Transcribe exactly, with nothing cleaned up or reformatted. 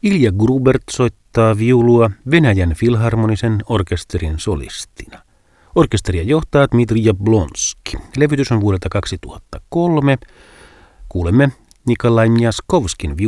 Ilja Grubert soittaa viulua Venäjän filharmonisen orkesterin solistina. Orkesteria johtaa Dmitri Jablonski. Levytys on vuodelta kaksituhattakolme. Kuulemme Nikolai Mjaskovskin